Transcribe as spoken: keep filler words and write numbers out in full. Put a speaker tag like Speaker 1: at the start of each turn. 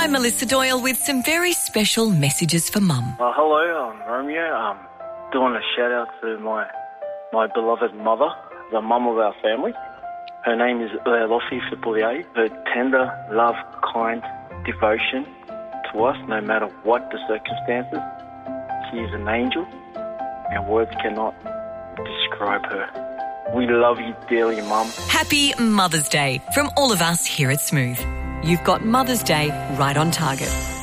Speaker 1: I'm Melissa Doyle with some very special messages for Mum.
Speaker 2: Uh, hello, I'm Romeo. I'm doing a shout out to my my beloved mother, the mum of our family. Her name is Lofi Fipoulier. Her tender, love, kind devotion to us, no matter what the circumstances. She is an angel, and words cannot describe her. We love you dearly, Mum.
Speaker 1: Happy Mother's Day from all of us here at Smooth. You've got Mother's Day right on target.